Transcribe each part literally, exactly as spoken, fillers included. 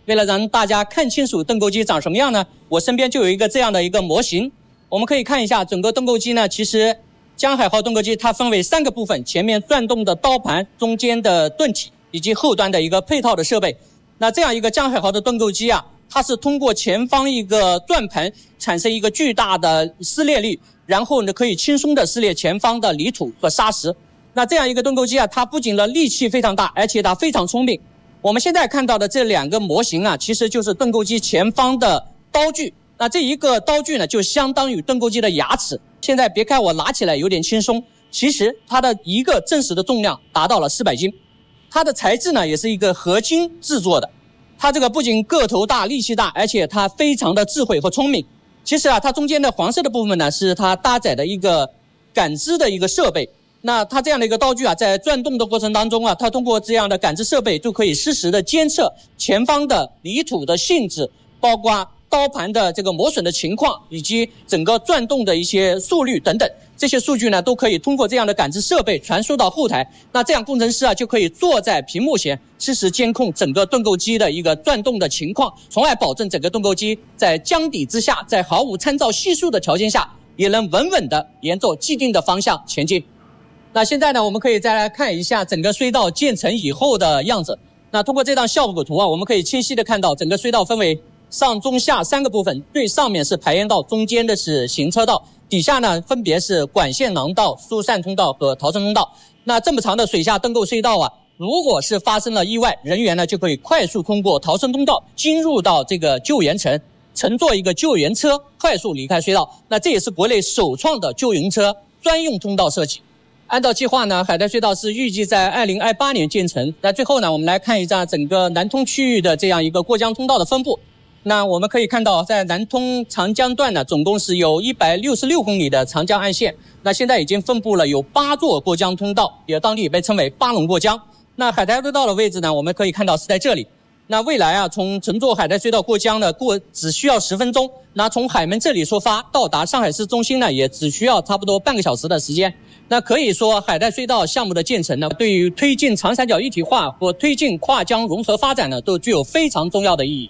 为了让大家看清楚盾构机长什么样呢，我身边就有一个这样的一个模型。我们可以看一下整个盾构机呢，其实江海号盾构机它分为三个部分，前面转动的刀盘，中间的盾体，以及后端的一个配套的设备。那这样一个江海号的盾构机啊，它是通过前方一个转盘产生一个巨大的撕裂力，然后呢可以轻松的撕裂前方的泥土和沙石。那这样一个盾构机啊，它不仅的力气非常大，而且它非常聪明。我们现在看到的这两个模型啊，其实就是盾构机前方的刀具。那这一个刀具呢，就相当于盾构机的牙齿。现在别看我拿起来有点轻松，其实它的一个正时的重量达到了四百斤。它的材质呢，也是一个合金制作的。它这个不仅个头大、力气大，而且它非常的智慧和聪明。其实啊，它中间的黄色的部分呢，是它搭载的一个感知的一个设备。那它这样的一个刀具啊，在转动的过程当中啊，它通过这样的感知设备就可以实时的监测前方的泥土的性质，包括刀盘的这个磨损的情况，以及整个转动的一些速率等等。这些数据呢，都可以通过这样的感知设备传输到后台。那这样工程师啊，就可以坐在屏幕前实时监控整个盾构机的一个转动的情况，从而保证整个盾构机在江底之下，在毫无参照系数的条件下，也能稳稳的沿着既定的方向前进。那现在呢，我们可以再来看一下整个隧道建成以后的样子。那通过这张效果图啊，我们可以清晰的看到整个隧道分为上中下三个部分，最上面是排烟道，中间的是行车道，底下呢分别是管线廊道、疏散通道和逃生通道。那这么长的水下盾构隧道啊，如果是发生了意外，人员呢就可以快速通过逃生通道进入到这个救援层，乘坐一个救援车快速离开隧道。那这也是国内首创的救援车专用通道设计。按照计划呢，海带隧道是预计在二零二八年建成。那最后呢，我们来看一下整个南通区域的这样一个过江通道的分布。那我们可以看到，在南通长江段呢，总共是有一百六十六公里的长江岸线。那现在已经分布了有八座过江通道，也当地被称为八龙过江。那海带隧道的位置呢，我们可以看到是在这里。那未来啊，从乘坐海带隧道过江呢，过只需要十分钟。那从海门这里出发到达上海市中心呢，也只需要差不多半个小时的时间。那可以说，海带隧道项目的建成呢，对于推进长三角一体化或推进跨江融合发展呢，都具有非常重要的意义。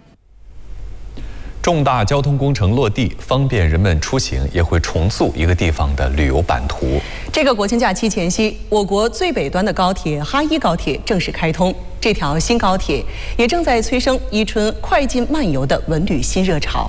重大交通工程落地，方便人们出行，也会重塑一个地方的旅游版图。 这个国庆假期前夕，我国最北端的高铁哈一高铁正式开通。这条新高铁也正在催生伊春快进慢游的文旅新热潮。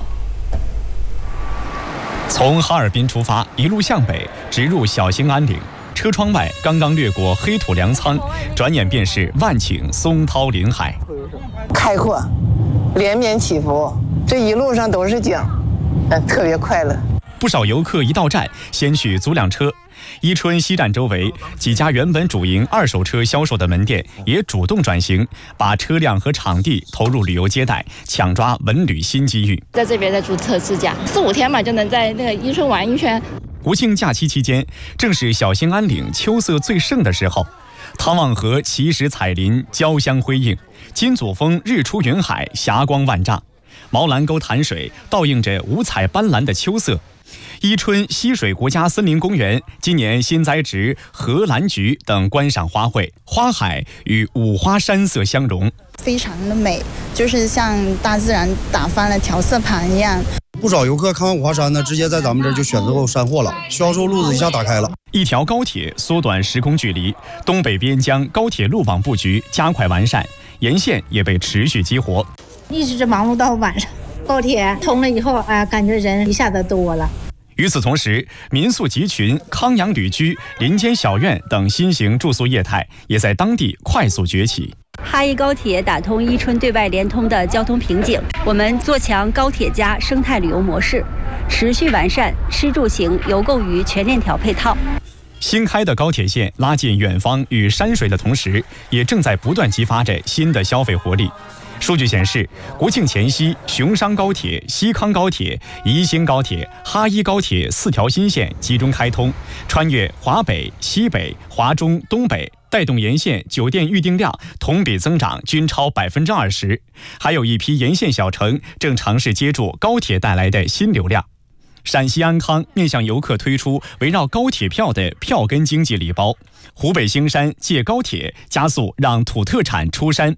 从哈尔滨出发，一路向北，直入小兴安岭。车窗外刚刚掠过黑土粮仓，转眼便是万顷松涛林海， 开阔，连绵起伏，这一路上都是景，呃，特别快乐。 不少游客一到站，先去租辆车。伊春西站周围几家原本主营二手车销售的门店也主动转型，把车辆和场地投入旅游接待，抢抓文旅新机遇。 在这边再注册自驾，四五天嘛就能在那个伊春玩一圈。 国庆假期期间，正是小兴安岭秋色最盛的时候，汤旺河奇石彩林，交相辉映；金祖峰日出云海，霞光万丈；毛兰沟潭水倒映着五彩斑斓的秋色。伊春溪水国家森林公园今年新栽植荷兰菊等观赏花卉，花海与五花山色相融， 非常的美，就是像大自然打翻了调色盘一样。 不少游客看完五花山呢，直接在咱们这儿就选择购山货了，销售路子一下打开了。 一条高铁缩短时空距离，东北边疆高铁路网布局加快完善，沿线也被持续激活， 一直忙碌到晚上。高铁通了以后，啊、呃，感觉人一下子多了。 与此同时，民宿集群、康养旅居、林间小院等新型住宿业态也在当地快速崛起。 哈一高铁打通伊春对外联通的交通瓶颈，我们做强高铁加生态旅游模式，持续完善吃住行游购娱全链条配套。 新开的高铁线拉近远方与山水的同时，也正在不断激发着新的消费活力。数据显示，国庆前夕，雄商高铁、西康高铁、宜兴高铁、哈一高铁四条新线集中开通，穿越华北、西北、华中、东北，带动沿线酒店预订量同比增长均超百分之二十。还有一批沿线小城正尝试接住高铁带来的新流量。陕西安康面向游客推出围绕高铁票的票根经济礼包，湖北兴山借高铁加速让土特产出山。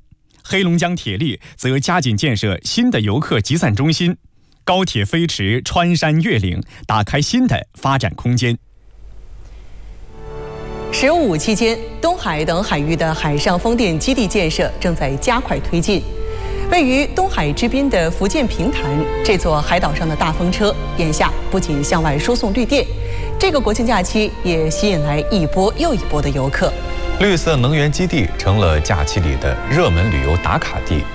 黑龙江铁力则加紧建设新的游客集散中心，高铁飞驰穿山越岭，打开新的发展空间。 十五期间，东海等海域的海上风电基地建设正在加快推进。位于东海之滨的福建平潭这座海岛上的大风车，眼下不仅向外输送绿电，这个国庆假期也吸引来一波又一波的游客。 绿色能源基地成了假期里的热门旅游打卡地。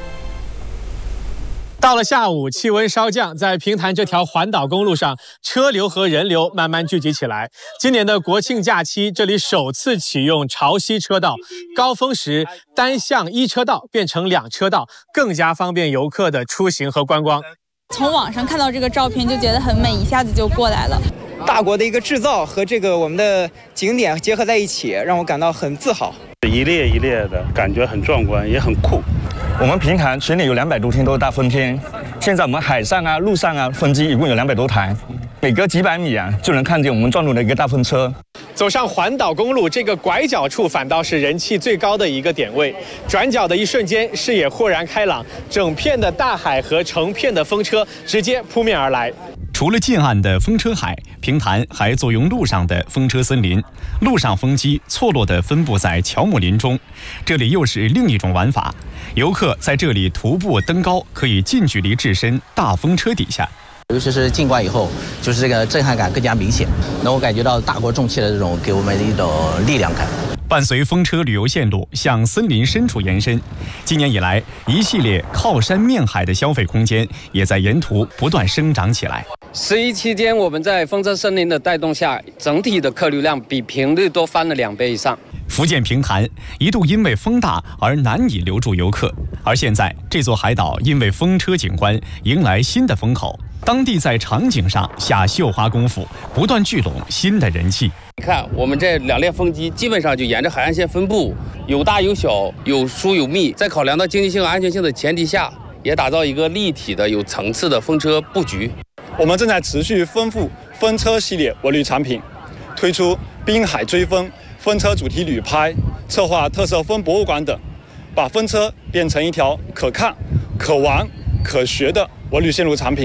到了下午，气温稍降，在平潭这条环岛公路上，车流和人流慢慢聚集起来。今年的国庆假期，这里首次启用潮汐车道，高峰时单向一车道变成两车道，更加方便游客的出行和观光。 从网上看到这个照片就觉得很美，一下子就过来了。 大国的一个制造和这个我们的景点结合在一起，让我感到很自豪。 一列一列的感觉很壮观，也很酷。 我们平潭水里有两百多天都是大风天，现在我们海上啊、陆上啊风机一共有两百多台，每隔几百米啊就能看见我们转动的一个大风车。 走上环岛公路，这个拐角处反倒是人气最高的一个点位。转角的一瞬间，视野豁然开朗，整片的大海和成片的风车直接扑面而来。 除了近岸的风车海，平潭还坐拥陆上的风车森林，陆上风机错落地分布在乔木林中，这里又是另一种玩法。游客在这里徒步登高，可以近距离置身大风车底下。 尤其是进关以后，就是这个震撼感更加明显，能够感觉到大国重器的这种给我们的一种力量感。 伴随风车旅游线路向森林深处延伸，今年以来，一系列靠山面海的消费空间也在沿途不断生长起来。 十一期间，我们在风车森林的带动下，整体的客流量比平日多翻了两倍以上。 福建平潭一度因为风大而难以留住游客，而现在这座海岛因为风车景观迎来新的风口，当地在场景上下绣花功夫，不断聚拢新的人气。 你看，我们这两列风机基本上就沿着海岸线分布，有大有小，有疏有密，在考量到经济性和安全性的前提下，也打造一个立体的、有层次的风车布局。 我们正在持续丰富风车系列文旅产品，推出滨海追风、风车主题旅拍，策划特色风博物馆等，把风车变成一条可看、可玩、可学的文旅线路产品。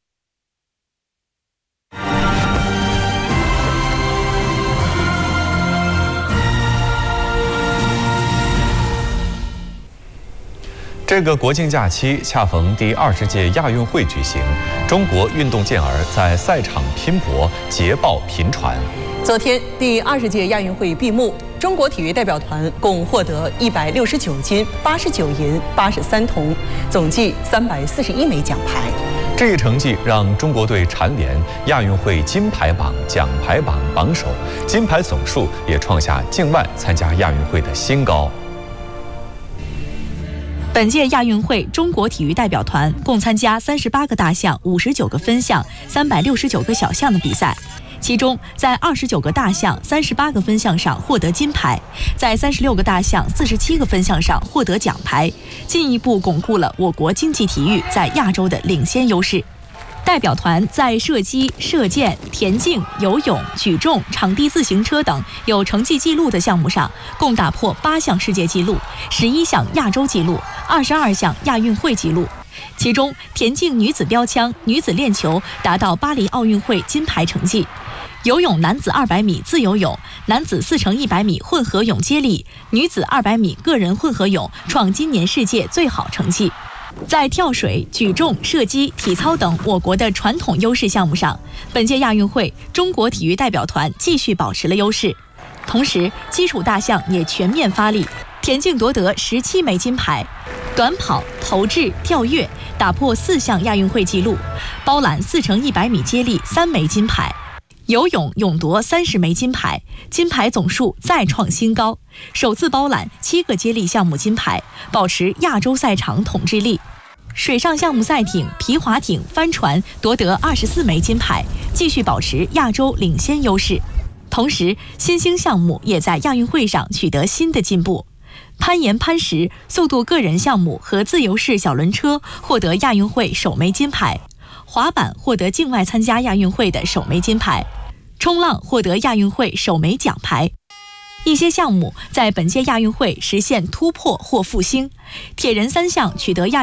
这个国庆假期恰逢第二十届亚运会举行，中国运动健儿在赛场拼搏，捷报频传。 昨天，第二十届亚运会闭幕，中国体育代表团共获得一百六十九金、八十九银、八十三铜，总计三百四十一枚奖牌。 这一成绩让中国队蝉联亚运会金牌榜、奖牌榜榜首，金牌总数也创下境外参加亚运会的新高。 本届亚运会，中国体育代表团共参加三十八个大项、五十九个分项、三百六十九个小项的比赛。其中，在二十九个大项、三十八个分项上获得金牌，在三十六个大项、四十七个分项上获得奖牌，进一步巩固了我国竞技体育在亚洲的领先优势。代表团在射击、射箭、田径、游泳、举重、场地自行车等有成绩纪录的项目上，共打破八项世界纪录、十一项亚洲纪录、二十二项亚运会纪录。其中，田径女子标枪、女子链球达到巴黎奥运会金牌成绩；游泳男子二百米自由泳、男子四乘一百米混合泳接力、女子二百米个人混合泳创今年世界最好成绩。在跳水、举重、射击、体操等我国的传统优势项目上，本届亚运会中国体育代表团继续保持了优势。同时，基础大项也全面发力，田径夺得十七枚金牌，短跑、投掷、跳跃打破四项亚运会纪录，包揽四乘一百米接力三枚金牌，游泳勇夺三十枚金牌，金牌总数再创新高，首次包揽七个接力项目金牌，保持亚洲赛场统治力。水上项目赛艇、皮划艇、帆船夺得二十四枚金牌，继续保持亚洲领先优势。同时，新兴项目也在亚运会上取得新的进步。攀岩、攀石、速度个人项目和自由式小轮车获得亚运会首枚金牌，滑板获得境外参加亚运会的首枚金牌，冲浪获得亚运会首枚奖牌。 一些项目在本届亚运会实现突破或复兴，铁人三项取得亚